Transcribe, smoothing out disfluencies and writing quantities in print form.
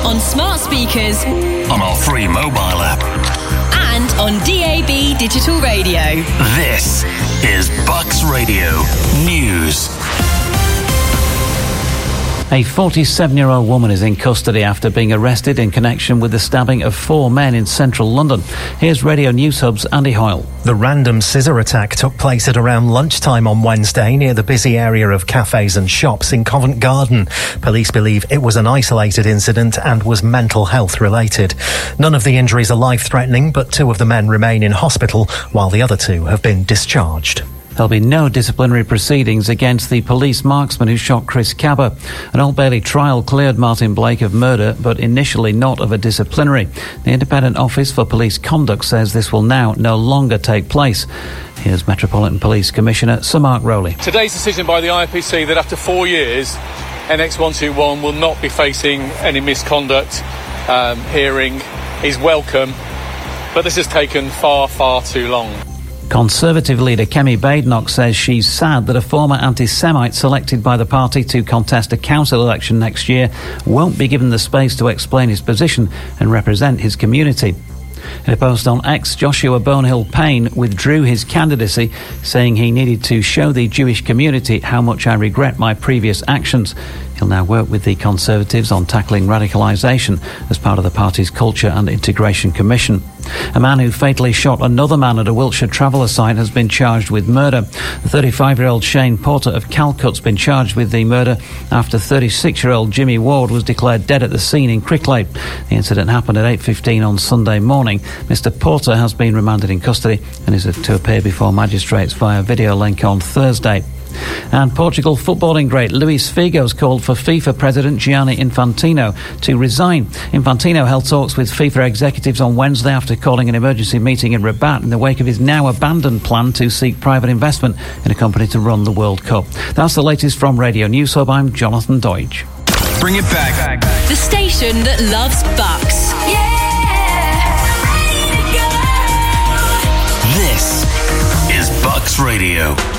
on smart speakers, on our free mobile app, and on DAB digital radio. This is Bucks Radio News. A 47-year-old woman is in custody after being arrested in connection with the stabbing of 4 men in central London. Here's Radio News Hub's Andy Hoyle. The random scissor attack took place at around lunchtime on Wednesday near the busy area of cafes and shops in Covent Garden. Police believe it was an isolated incident and was mental health related. None of the injuries are life-threatening, but 2 of the men remain in hospital while the other 2 have been discharged. There'll be no disciplinary proceedings against the police marksman who shot Chris Cabba. An Old Bailey trial cleared Martin Blake of murder, but initially not of a disciplinary. The Independent Office for Police Conduct says this will now no longer take place. Here's Metropolitan Police Commissioner Sir Mark Rowley. Today's decision by the IPC that after 4 years, NX121 will not be facing any misconduct hearing is welcome, but this has taken far, far too long. Conservative leader Kemi Badenoch says she's sad that a former anti-Semite selected by the party to contest a council election next year won't be given the space to explain his position and represent his community. In a post on X, Joshua Bonehill-Payne withdrew his candidacy, saying he needed to show the Jewish community how much I regret my previous actions. He'll now work with the Conservatives on tackling radicalisation as part of the party's Culture and Integration Commission. A man who fatally shot another man at a Wiltshire Traveller site has been charged with murder. The 35-year-old Shane Porter of Calcutt's been charged with the murder after 36-year-old Jimmy Ward was declared dead at the scene in Cricklade. The incident happened at 8:15 on Sunday morning. Mr Porter has been remanded in custody and is to appear before magistrates via video link on Thursday. And Portugal footballing great Luis Figo's called for FIFA President Gianni Infantino to resign. Infantino held talks with FIFA executives on Wednesday after calling an emergency meeting in Rabat in the wake of his now abandoned plan to seek private investment in a company to run the World Cup. That's the latest from Radio News Hub. I'm Jonathan Deutsch. Bring it back. The station that loves Bucks. This is Bucks Radio.